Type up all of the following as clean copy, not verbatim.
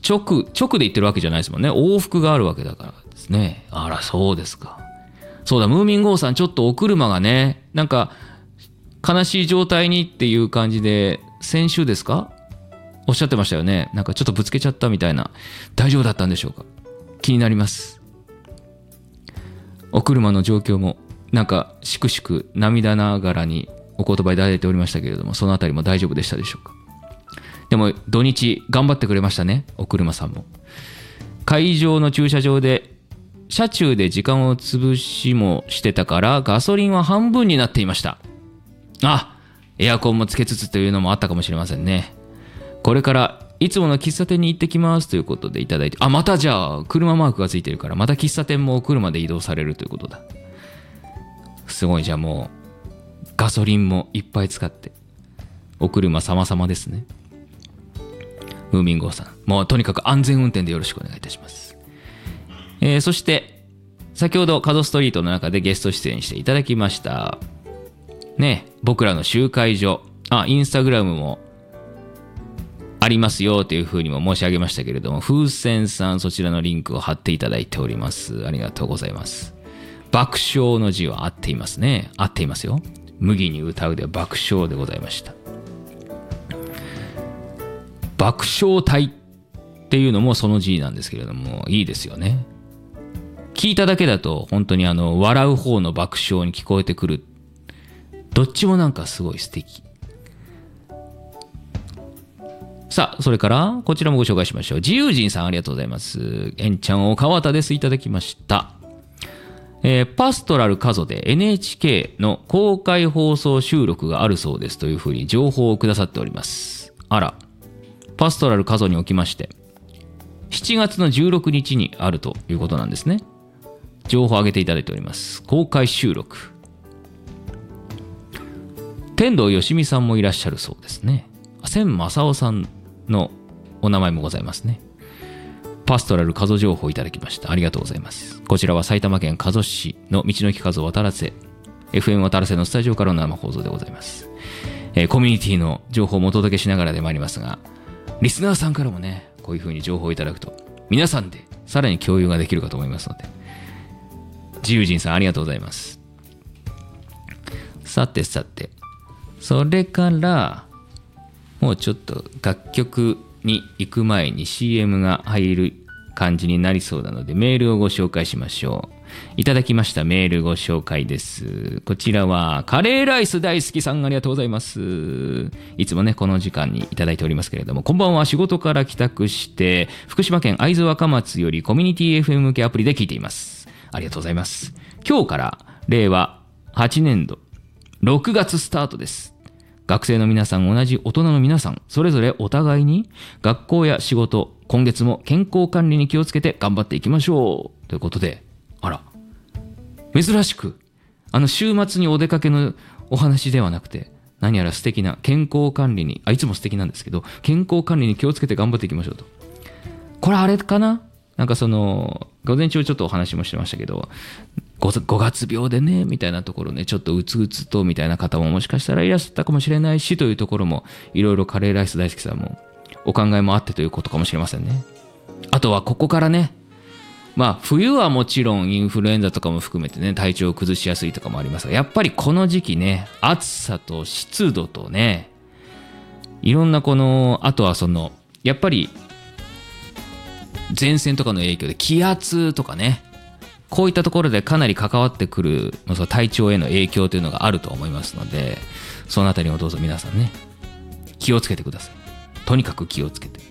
直で行ってるわけじゃないですもんね。往復があるわけだからですね。あら、そうですか。そうだ、ムーミンゴーさん、ちょっとお車がね、なんか悲しい状態にっていう感じで、先週ですか、おっしゃってましたよね。なんかちょっとぶつけちゃったみたいな。大丈夫だったんでしょうか。気になります。お車の状況もなんかしくしく涙ながらにお言葉いただいておりましたけれども、そのあたりも大丈夫でしたでしょうか。でも土日頑張ってくれましたね、お車さんも。会場の駐車場で車中で時間を潰しもしてたからガソリンは半分になっていました。あ、エアコンもつけつつというのもあったかもしれませんね。これからいつもの喫茶店に行ってきますということでいただいて、またじゃあ車マークがついてるから、また喫茶店もお車で移動されるということだ。すごい、じゃあもうガソリンもいっぱい使ってお車様々ですね。ムーミンゴーさん、もうとにかく安全運転でよろしくお願いいたします。そして先ほどカドストリートの中でゲスト出演していただきましたね、僕らの集会所、インスタグラムもありますよというふうにも申し上げましたけれども、風船さん、そちらのリンクを貼っていただいております。ありがとうございます。爆笑の字は合っていますね。合っていますよ。麦に歌うで爆笑でございました。爆笑体っていうのもその字なんですけれども、いいですよね。聞いただけだと本当に笑う方の爆笑に聞こえてくる。どっちもなんかすごい素敵。さあ、それからこちらもご紹介しましょう。自由人さん、ありがとうございます。えんちゃんお川田です。いただきました。パストラルカゾで NHK の公開放送収録があるそうですというふうに情報をくださっております。あら、パストラルカゾにおきまして7月の16日にあるということなんですね。情報を上げていただいております。公開収録、天童よしみさんもいらっしゃるそうですね。千正夫さんのお名前もございますね。パストラルカゾ情報いただきました。ありがとうございます。こちらは埼玉県加須市の道の駅加須渡良瀬 FM 渡良瀬のスタジオからの生放送でございます。コミュニティの情報もお届けしながらでもありますが、リスナーさんからもね、こういう風に情報をいただくと皆さんでさらに共有ができるかと思いますので、自由人さんありがとうございます。さてさて、それからもうちょっと楽曲に行く前に CM が入る感じになりそうなので、メールをご紹介しましょう。いただきましたメールご紹介です。こちらはカレーライス大好きさん、ありがとうございます。いつもねこの時間にいただいておりますけれども、こんばんは。仕事から帰宅して福島県会津若松よりコミュニティ FM 向けアプリで聞いています。ありがとうございます。今日から令和8年度6月スタートです。学生の皆さん、同じ大人の皆さん、それぞれお互いに学校や仕事、今月も健康管理に気をつけて頑張っていきましょうということで、あら、珍しく週末にお出かけのお話ではなくて、何やら素敵な健康管理に、いつも素敵なんですけど、健康管理に気をつけて頑張っていきましょうと。これあれかな、なんか午前中ちょっとお話もしてましたけど、5月病でねみたいなところね、ちょっとうつうつとみたいな方ももしかしたらいらっしゃったかもしれないしというところも、いろいろカレーライス大好きさんもお考えもあってということかもしれませんね。あとはここからね、冬はもちろんインフルエンザとかも含めてね、体調を崩しやすいとかもありますが、やっぱりこの時期ね、暑さと湿度とね、いろんなあとはやっぱり前線とかの影響で気圧とかね、こういったところでかなり関わってくる体調への影響というのがあると思いますので、そのあたりもどうぞ皆さんね、気をつけてください。とにかく気をつけて。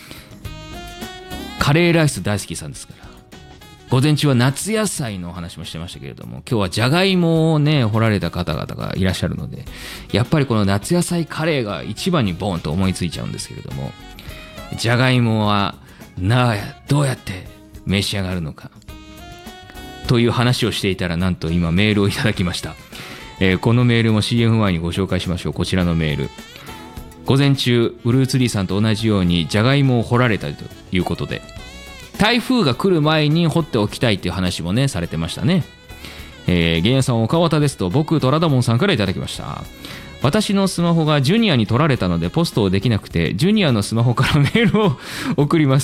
カレーライス大好きさんですから、午前中は夏野菜のお話もしてましたけれども、今日はじゃがいもをね掘られた方々がいらっしゃるので、やっぱりこの夏野菜カレーが一番にボーンと思いついちゃうんですけれども、じゃがいもはどうやって召し上がるのかという話をしていたら、なんと今メールをいただきました。このメールも CM 前にご紹介しましょう。こちらのメール、午前中ウルーツリーさんと同じようにじゃがいもを掘られたということで、台風が来る前に掘っておきたいという話もねされてましたね。原野さん、岡渡ですと僕トラダモンさんからいただきました。私のスマホがジュニアに取られたのでポストをできなくて、ジュニアのスマホからメールを送ります。